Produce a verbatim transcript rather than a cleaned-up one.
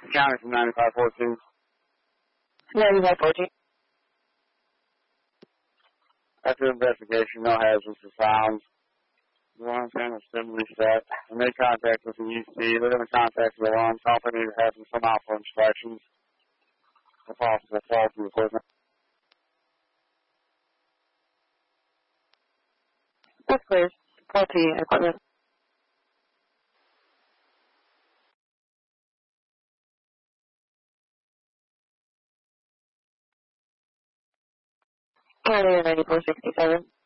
County from ninety-five fourteen. ninety-five fourteen. After investigation, no hazards were found. The alarm panel is still reset. I made contact with the U C. They're going to contact the alarm company to have them come out for inspections if possible faulty equipment. That's clear. Faulty equipment. County ninety-four sixty-seven.